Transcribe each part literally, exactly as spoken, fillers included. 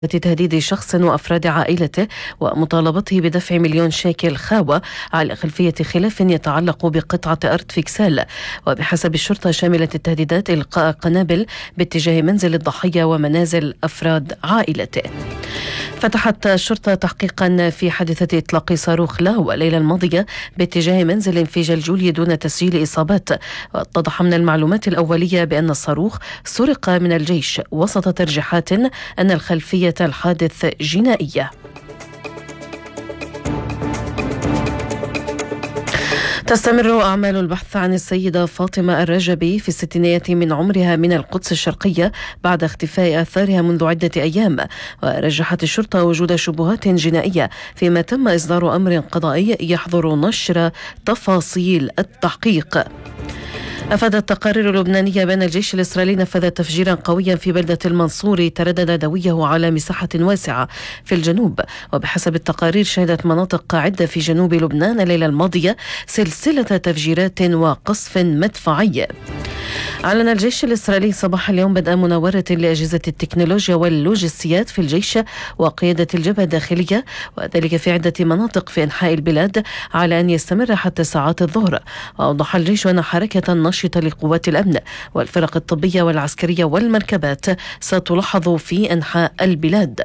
تهديد شخص وأفراد عائلته ومطالبته بدفع مليون شيكل خاوة على خلفية خلاف يتعلق بقطعة أرض في كسال. وبحسب الشرطة شملت التهديدات إلقاء قنابل باتجاه منزل الضحية ومنازل أفراد عائلته. فتحت الشرطة تحقيقا في حادثة إطلاق صاروخ لاو الليلة الماضية باتجاه منزل في جلجولية دون تسجيل إصابات. واتضح من المعلومات الأولية بأن الصاروخ سرق من الجيش وسط ترجيحات أن الخلفية الحادث جنائية. تستمر أعمال البحث عن السيدة فاطمة الرجبي في الستينيات من عمرها من القدس الشرقية بعد اختفاء آثارها منذ عدة أيام. ورجحت الشرطة وجود شبهات جنائية فيما تم إصدار أمر قضائي يحظر نشر تفاصيل التحقيق. أفادت تقارير اللبنانية بأن الجيش الإسرائيلي نفذ تفجيرا قويا في بلدة المنصوري تردد دويه على مساحة واسعة في الجنوب. وبحسب التقارير شهدت مناطق عدة في جنوب لبنان الليلة الماضية سلسلة تفجيرات وقصف مدفعي. أعلن الجيش الإسرائيلي صباح اليوم بدء مناورة لأجهزة التكنولوجيا واللوجستيات في الجيش وقيادة الجبهة الداخلية، وذلك في عدة مناطق في أنحاء البلاد على أن يستمر حتى ساعات الظهر. وأوضح الجيش أن حركة نشطة لقوات الأمن والفرق الطبية والعسكرية والمركبات ستلاحظ في أنحاء البلاد.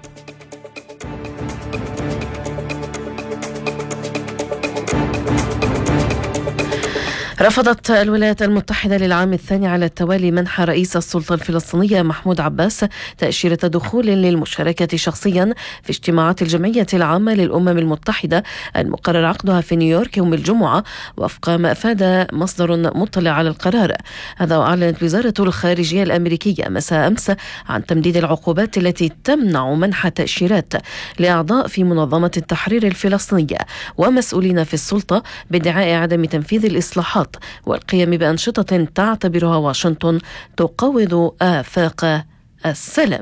رفضت الولايات المتحدة للعام الثاني على التوالي منح رئيس السلطة الفلسطينية محمود عباس تأشيرة دخول للمشاركة شخصيا في اجتماعات الجمعية العامة للأمم المتحدة المقرر عقدها في نيويورك يوم الجمعة وفق ما أفاد مصدر مطلع على القرار. هذا وأعلنت وزارة الخارجية الأمريكية مساء أمس عن تمديد العقوبات التي تمنع منح تأشيرات لأعضاء في منظمة التحرير الفلسطينية ومسؤولين في السلطة بادعاء عدم تنفيذ الإصلاحات والقيام بأنشطة تعتبرها واشنطن تقوض آفاق السلام.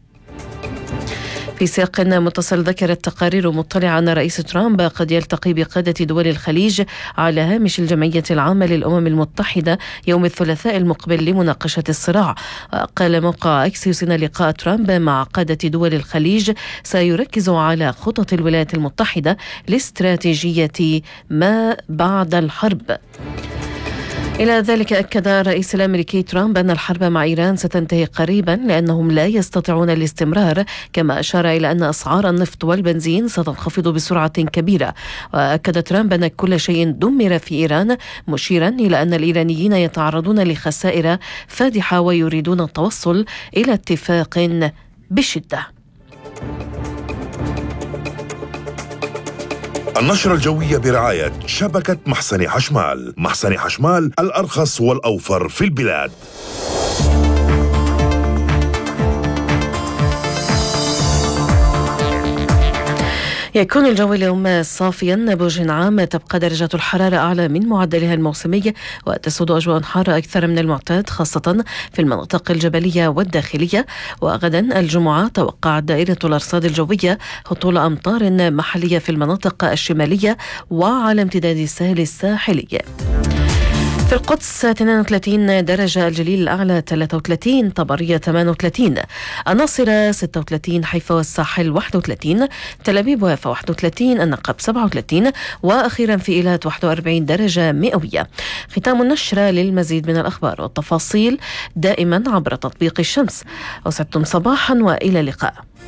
في سياق متصل ذكرت تقارير مطلعة أن رئيس ترامب قد يلتقي بقادة دول الخليج على هامش الجمعية العامة للأمم المتحدة يوم الثلاثاء المقبل لمناقشة الصراع. قال موقع أكسيوس إن لقاء ترامب مع قادة دول الخليج سيركز على خطط الولايات المتحدة لاستراتيجية ما بعد الحرب. إلى ذلك أكد الرئيس الأمريكي ترامب أن الحرب مع إيران ستنتهي قريبا لأنهم لا يستطيعون الاستمرار، كما أشار إلى أن أسعار النفط والبنزين ستنخفض بسرعة كبيرة. وأكد ترامب أن كل شيء دمر في إيران، مشيرا إلى أن الإيرانيين يتعرضون لخسائر فادحة ويريدون التوصل إلى اتفاق بشدة. النشرة الجوية برعاية شبكة محسن حشمال. محسن حشمال الأرخص والأوفر في البلاد. يكون الجو اليوم صافيا بوجه عام، تبقى درجة الحرارة أعلى من معدلها الموسمي وتسود أجواء حارة أكثر من المعتاد خاصة في المناطق الجبلية والداخلية. وغدا الجمعة توقعت دائرة الأرصاد الجوية هطول أمطار محلية في المناطق الشمالية وعلى امتداد الساحل الساحلي. في القدس اثنين وثلاثين درجة، الجليل الأعلى ثلاثة وثلاثين، طبرية ثمانية وثلاثين، الناصرة ستة وثلاثين، حيفا والساحل واحد وثلاثين، تل أبيب ويافا واحد وثلاثين، النقب سبعة وثلاثين، وأخيرا في إيلات واحد وأربعين درجة مئوية. ختام النشرة. للمزيد من الأخبار والتفاصيل دائما عبر تطبيق الشمس. أسعدتم صباحا وإلى اللقاء.